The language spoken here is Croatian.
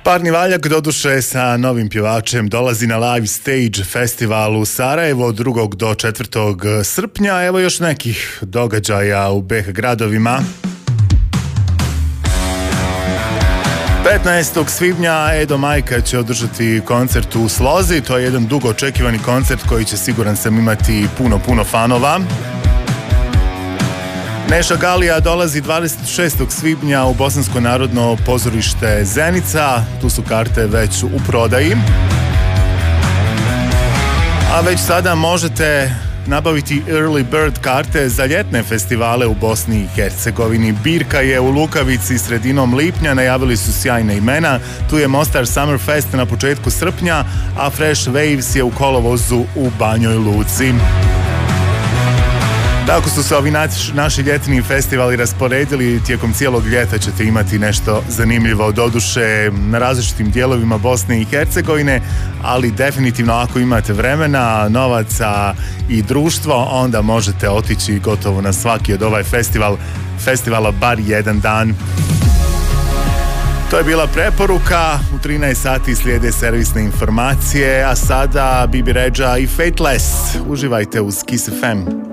Parni Valjak doduše sa novim pjevačem dolazi na live stage festival u Sarajevo od 2. do 4. srpnja. Evo još nekih događaja u BiH gradovima. 15. svibnja Edo Majka će održati koncert u Slozi. To je jedan dugo očekivani koncert koji će, siguran sam, imati puno fanova. Neša Galija dolazi 26. svibnja u Bosansko narodno pozorište Zenica. Tu su karte već u prodaji. A već sada možete nabaviti early bird karte za ljetne festivale u Bosni i Hercegovini. Birka je u Lukavici sredinom lipnja, najavili su sjajne imena. Tu je Mostar Summer Fest na početku srpnja, a Fresh Waves je u kolovozu u Banjoj Luci. Tako su se ovi naši ljetni festivali rasporedili. Tijekom cijelog ljeta ćete imati nešto zanimljivo, doduše na različitim dijelovima Bosne i Hercegovine, ali definitivno ako imate vremena, novaca i društvo, onda možete otići gotovo na svaki od ovaj festivala bar jedan dan. To je bila preporuka. U 13 sati slijede servisne informacije, a sada Bibi Redža i Fateless. Uživajte uz Kiss FM.